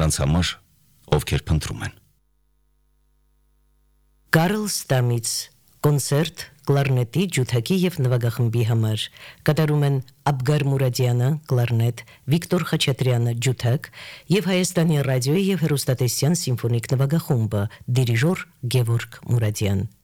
նրանց համար, ովքեր փնտրում են։ Կարլ Ստամից կոնցերտ կլարնետի, ջութակի եւ նվագախմբի համար կատարում են Աբգար Մուրադյանը կլարնետ, Վիկտոր Խաչատրյանը ջութակ եւ Հայաստանի ռադիոյի եւ հեռուստատեսության սիմֆոնիկ նվագախումբը դիրիժոր Գևորգ Մուրադյան։